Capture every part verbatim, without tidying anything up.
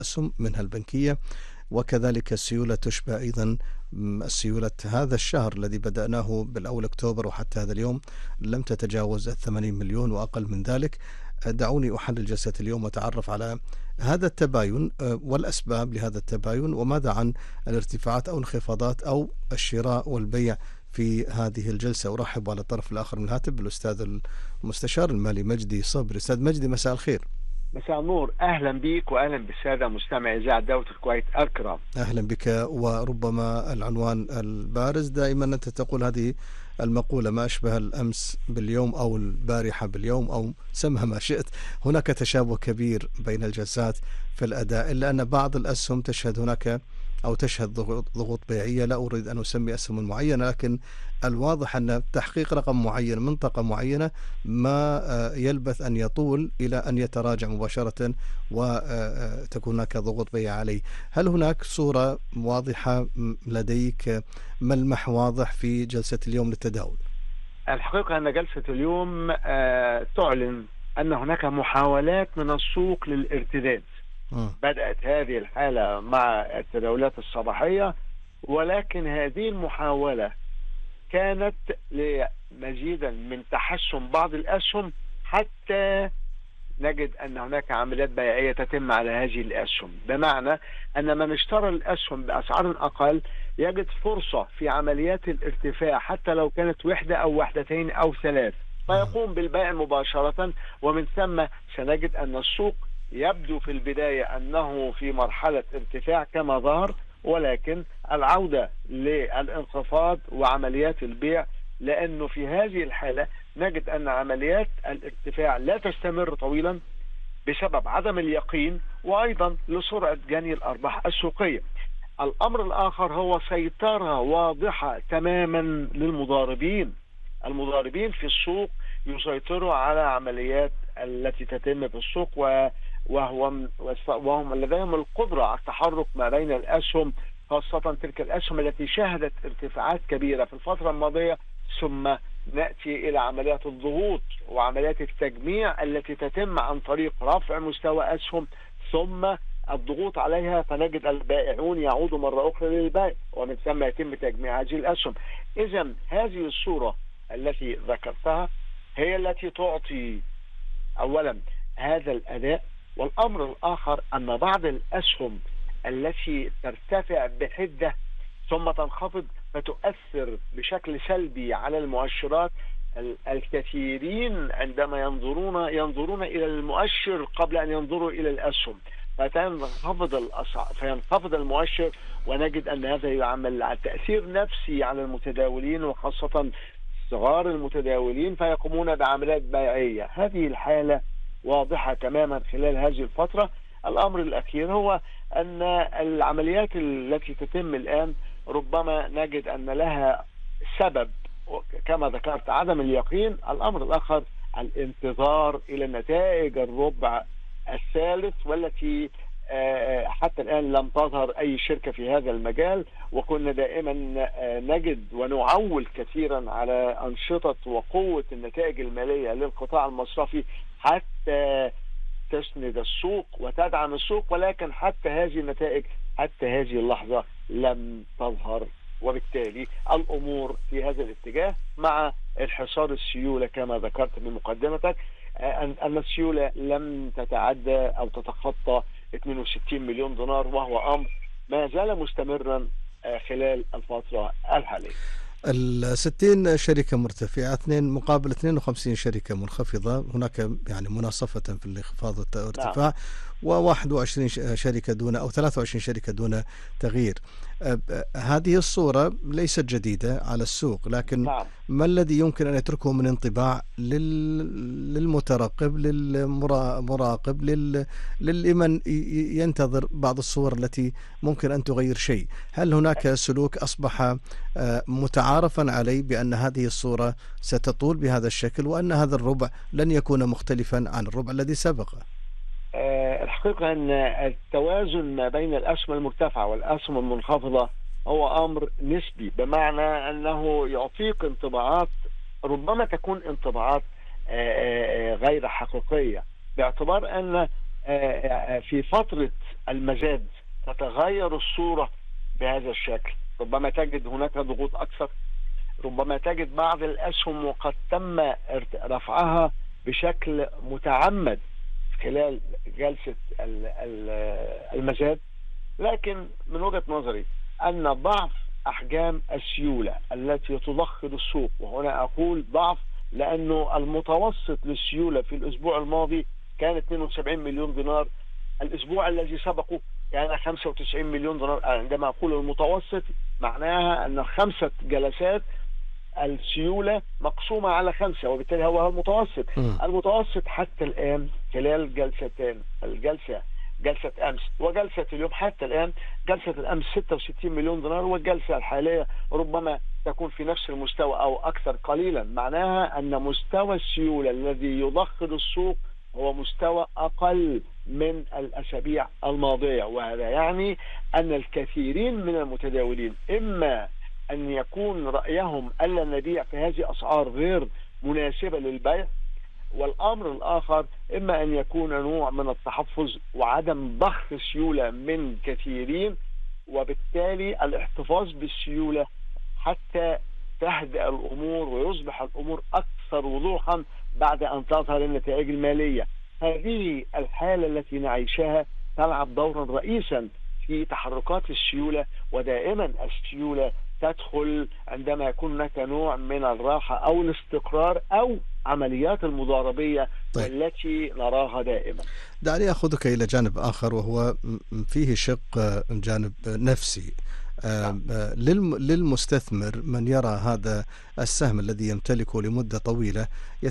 الأسهم منها البنكية، وكذلك السيولة تشبه أيضا السيولة هذا الشهر الذي بدأناه بالأول أكتوبر وحتى هذا اليوم لم تتجاوز الثمانين مليون وأقل من ذلك. دعوني أحلل جلسة اليوم وأتعرف على هذا التباين والأسباب لهذا التباين، وماذا عن الارتفاعات أو انخفاضات أو الشراء والبيع في هذه الجلسة. أرحب على الطرف الآخر من الهاتف بالأستاذ المستشار المالي مجدي صبري. أستاذ مجدي، مساء الخير. مساء النور، أهلا بك وأهلا بالسادة مستمعي إذاعة دولة الكويت الكرام. أهلا بك. وربما العنوان البارز دائما أنت تقول هذه المقولة: ما أشبه الأمس باليوم أو البارحة باليوم، أو سمها ما شئت. هناك تشابه كبير بين الجلسات في الأداء، إلا أن بعض الأسهم تشهد هناك أو تشهد ضغوط بيعية. لا أريد أن أسمي أسهم معينة، لكن الواضح أن تحقيق رقم معين منطقة معينة ما يلبث أن يطول إلى أن يتراجع مباشرة وتكون هناك ضغوط بيع عليه. هل هناك صورة واضحة لديك، ملمح واضح في جلسة اليوم للتداول؟ الحقيقة أن جلسة اليوم تعلن أن هناك محاولات من السوق للارتداد. بدأت هذه الحالة مع التداولات الصباحية، ولكن هذه المحاولة كانت لمزيدا من تحسن بعض الأسهم حتى نجد أن هناك عمليات بيعية تتم على هذه الأسهم، بمعنى أن من اشترى الأسهم بأسعار أقل يجد فرصة في عمليات الارتفاع حتى لو كانت وحدة أو وحدتين أو ثلاث، فيقوم بالبيع مباشرة. ومن ثم سنجد أن السوق يبدو في البداية أنه في مرحلة ارتفاع كما ظهر، ولكن العودة للانخفاض وعمليات البيع، لأنه في هذه الحالة نجد أن عمليات الارتفاع لا تستمر طويلا بسبب عدم اليقين، وأيضا لسرعة جني الأرباح السوقية. الأمر الآخر هو سيطرة واضحة تماما للمضاربين. المضاربين في السوق يسيطروا على عمليات التي تتم في السوق، و وهو وهم لديهم القدرة على التحرك ما بين الأسهم، خاصة تلك الأسهم التي شهدت ارتفاعات كبيرة في الفترة الماضية، ثم نأتي إلى عمليات الضغوط وعمليات التجميع التي تتم عن طريق رفع مستوى أسهم ثم الضغوط عليها، فنجد البائعون يعودوا مرة أخرى للبيع، ومن ثم يتم تجميع هذه الأسهم. إذا هذه الصورة التي ذكرتها هي التي تعطي أولا هذا الأداء. والأمر الآخر أن بعض الأسهم التي ترتفع بحدة ثم تنخفض فتؤثر بشكل سلبي على المؤشرات. الكثيرين عندما ينظرون ينظرون إلى المؤشر قبل أن ينظروا إلى الأسهم، فتنخفض الأسعار فينخفض المؤشر، ونجد أن هذا يعمل على تأثير نفسي على المتداولين وخاصة صغار المتداولين، فيقومون بعمليات بيعية. هذه الحالة واضحة تماما خلال هذه الفترة. الأمر الأخير هو أن العمليات التي تتم الآن ربما نجد أن لها سبب كما ذكرت عدم اليقين. الأمر الآخر الانتظار إلى نتائج الربع الثالث، والتي حتى الآن لم تظهر أي شركة في هذا المجال، وكنا دائما نجد ونعول كثيرا على أنشطة وقوة النتائج المالية للقطاع المصرفي حتى تسند السوق وتدعم السوق، ولكن حتى هذه النتائج حتى هذه اللحظة لم تظهر، وبالتالي الأمور في هذا الاتجاه مع الحصار السيولة كما ذكرت بمقدمتك، أن السيولة لم تتعدى أو تتخطى اثنين وستين مليون دينار، وهو أمر ما زال مستمرا خلال الفترة الحالية. الستين شركة مرتفعة اثنين مقابل اثنين وخمسين شركة منخفضة، هناك يعني مناصفة في الانخفاض والارتفاع. نعم. وواحد وعشرين شركة دون أو ثلاثة وعشرين شركة دون تغيير. هذه الصورة ليست جديدة على السوق، لكن نعم. ما الذي يمكن أن يتركه من انطباع للمترقب للمراقب لمن ينتظر بعض الصور التي ممكن أن تغير شيء؟ هل هناك سلوك أصبح متعارفا عليه بأن هذه الصورة ستطول بهذا الشكل، وأن هذا الربع لن يكون مختلفا عن الربع الذي سبقه؟ الحقيقة أن التوازن ما بين الأسهم المرتفعة والأسهم المنخفضة هو أمر نسبي، بمعنى أنه يعطيك انطباعات ربما تكون انطباعات غير حقيقية، باعتبار أن في فترة المزاد تتغير الصورة بهذا الشكل. ربما تجد هناك ضغوط أكثر، ربما تجد بعض الأسهم وقد تم رفعها بشكل متعمد خلال جلسة المزاد. لكن من وجهة نظري أن ضعف أحجام السيولة التي تضخم السوق، وهنا أقول ضعف لأنه المتوسط للسيولة في الأسبوع الماضي كان اثنين وسبعين مليون دينار، الأسبوع الذي سبقه كان خمسة وتسعين مليون دينار. عندما أقول المتوسط معناها أن خمسة جلسات السيولة مقسومة على خمسة، وبالتالي هو المتوسط. م. المتوسط حتى الآن خلال جلستين، الجلسة جلسة أمس وجلسة اليوم، حتى الآن جلسة الأمس ستة وستين مليون دينار، والجلسة الحالية ربما تكون في نفس المستوى أو أكثر قليلا. معناها أن مستوى السيولة الذي يضخم السوق هو مستوى أقل من الأسابيع الماضية، وهذا يعني أن الكثيرين من المتداولين إما أن يكون رأيهم ألا نبيع في هذه أسعار غير مناسبة للبيع، والأمر الآخر إما أن يكون نوع من التحفظ وعدم ضخ السيولة من كثيرين، وبالتالي الاحتفاظ بالسيولة حتى تهدأ الأمور ويصبح الأمور أكثر وضوحا بعد أن تظهر النتائج المالية. هذه الحالة التي نعيشها تلعب دورا رئيسا في تحركات السيولة، ودائما السيولة تدخل عندما يكون هناك نوع من الراحة أو الاستقرار أو عمليات المضاربية. طيب. التي نراها دائما. دعني أخذك إلى جانب آخر وهو فيه شق جانب نفسي. للمستثمر من يرى هذا السهم الذي يمتلكه لمدة طويلة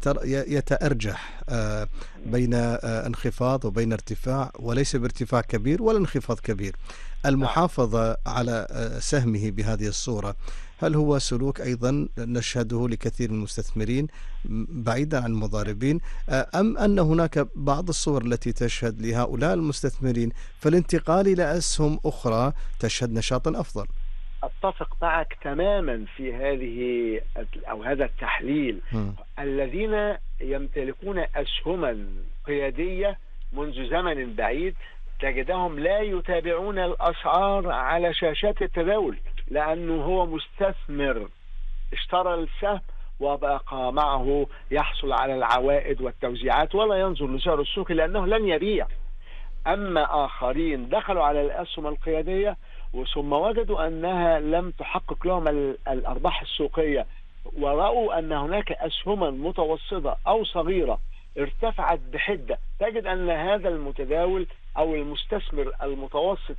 يتأرجح بين انخفاض وبين ارتفاع، وليس بارتفاع كبير ولا انخفاض كبير. المحافظة على سهمه بهذه الصورة هل هو سلوك أيضا نشهده لكثير من المستثمرين بعيدا عن المضاربين، أم أن هناك بعض الصور التي تشهد لهؤلاء المستثمرين فالانتقال إلى أسهم أخرى تشهد نشاطا أفضل؟ أتفق معك تماما في هذه أو هذا التحليل. م. الذين يمتلكون أسهما قيادية منذ زمن بعيد تجدهم لا يتابعون الأسعار على شاشات التداول، لأنه هو مستثمر اشترى السهم وبقى معه يحصل على العوائد والتوزيعات ولا ينظر لسعر السوق لأنه لن يبيع. أما آخرين دخلوا على الأسهم القيادية ثم وجدوا أنها لم تحقق لهم الأرباح السوقية، ورأوا أن هناك أسهما متوسطة أو صغيرة ارتفعت بحدة، تجد أن هذا المتداول أو المستثمر المتوسط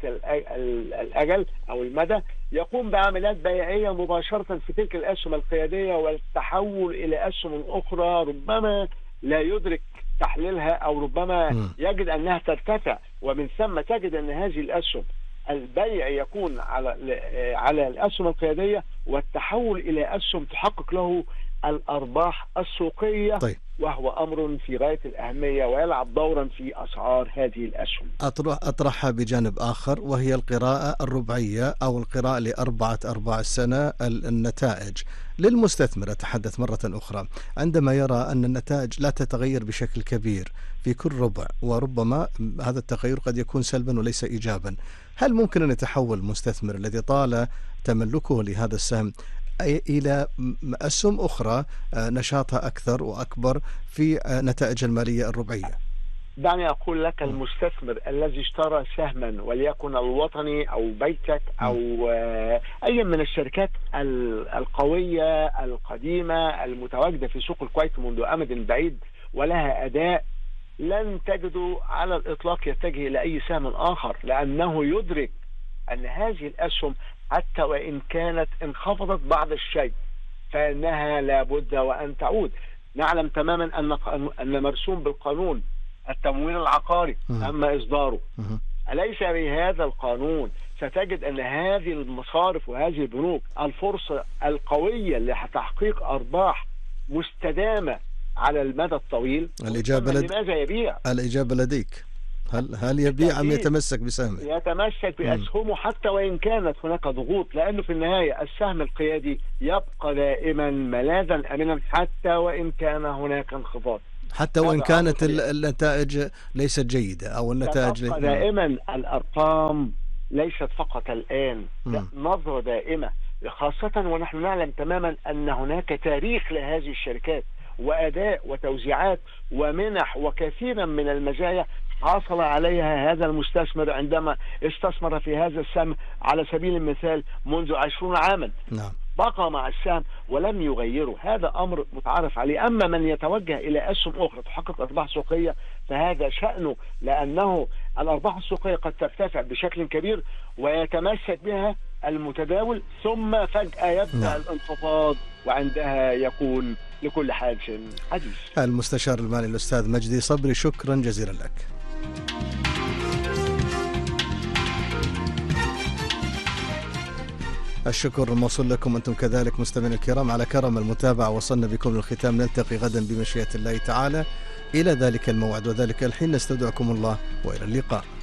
الأجل أو المدى يقوم بعمليات بيعية مباشرة في تلك الأسهم القيادية والتحول إلى أسهم أخرى ربما لا يدرك تحليلها أو ربما يجد أنها ترتفع، ومن ثم تجد أن هذه الأسهم البيع يكون على على الأسهم القيادية والتحول إلى أسهم تحقق له الأرباح السوقية. طيب. وهو أمر في غاية الأهمية ويلعب دورا في أسعار هذه الأسهم. أطرح أطرحها بجانب آخر وهي القراءة الربعية أو القراءة لأربعة أرباع السنة النتائج للمستثمر. أتحدث مرة أخرى عندما يرى أن النتائج لا تتغير بشكل كبير في كل ربع، وربما هذا التغير قد يكون سلبا وليس إيجابا، هل ممكن أن يتحول المستثمر الذي طال تملكه لهذا السهم إلى أسهم أخرى نشاطها أكثر وأكبر في نتائج المالية الربعية؟ دعني أقول لك المستثمر الذي اشترى سهما وليكن الوطني أو بيتك أو أي من الشركات القوية القديمة المتواجدة في سوق الكويت منذ أمد بعيد ولها أداء، لن تجدوا على الإطلاق يتجه إلى أي سهم آخر، لأنه يدرك أن هذه الأسهم حتى وإن كانت انخفضت بعض الشيء فإنها لابد وأن تعود. نعلم تماما أن أن مرسوم بالقانون التمويل العقاري أما إصداره أليس بهذا القانون ستجد أن هذه المصارف وهذه البنوك الفرصة القوية لتحقيق أرباح مستدامة على المدى الطويل. الإجابة لد... لماذا يبيع؟ الإجابة لديك. هل هل يبيع أم يتمسك بسهمه؟ يتمسك بأسهمه حتى وإن كانت هناك ضغوط، لأنه في النهاية السهم القيادي يبقى دائما ملاذا أمنا حتى وإن كان هناك انخفاض. حتى وإن كانت النتائج ليست جيدة أو النتائج لي... دائما الأرقام ليست فقط الآن، لا، نظرة دائمة، خاصة ونحن نعلم تماما أن هناك تاريخ لهذه الشركات وأداء وتوزيعات ومنح وكثيرا من المزايا حصل عليها هذا المستثمر عندما استثمر في هذا السهم على سبيل المثال منذ عشرين عاما. نعم. بقى مع السهم ولم يغيره، هذا أمر متعارف عليه. أما من يتوجه إلى أسهم أخرى تحقق أرباح سوقية فهذا شأنه، لأنه الأرباح السوقية قد ترتفع بشكل كبير ويتمسك بها المتداول ثم فجأة يبدأ نعم. الانخفاض، وعندها يكون لكل حادث حديث. المستشار المالي الأستاذ مجدي صبري، شكرا جزيلا لك. الشكر موصول لكم أنتم كذلك مستمعينا الكرام على كرم المتابعة. وصلنا بكم للختام، نلتقي غدا بمشيئة الله تعالى إلى ذلك الموعد وذلك الحين، نستودعكم الله وإلى اللقاء.